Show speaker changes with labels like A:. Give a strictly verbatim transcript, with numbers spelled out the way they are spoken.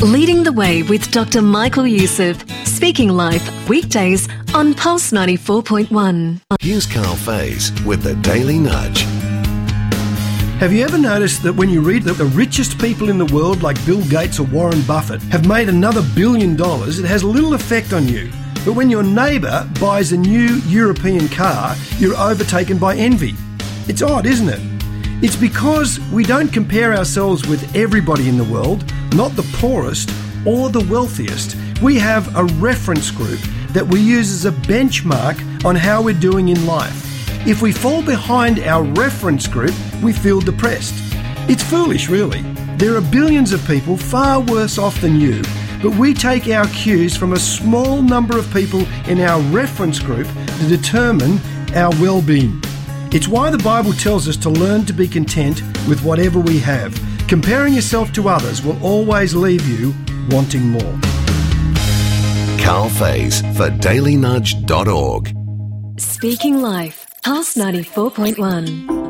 A: Leading the Way with Doctor Michael Youssef. Speaking Life, weekdays on Pulse ninety-four point one.
B: Here's Carl Faze with the Daily Nudge.
C: Have you ever noticed that when you read that the richest people in the world, like Bill Gates or Warren Buffett, have made another billion dollars, it has little effect on you. But when your neighbour buys a new European car, you're overtaken by envy. It's odd, isn't it? It's because we don't compare ourselves with everybody in the world, not the poorest or the wealthiest. We have a reference group that we use as a benchmark on how we're doing in life. If we fall behind our reference group, we feel depressed. It's foolish, really. There are billions of people far worse off than you, but we take our cues from a small number of people in our reference group to determine our well-being. It's why the Bible tells us to learn to be content with whatever we have. Comparing yourself to others will always leave you wanting more.
B: Carl Faze for daily nudge dot org.
A: Speaking Life, Pulse ninety-four point one.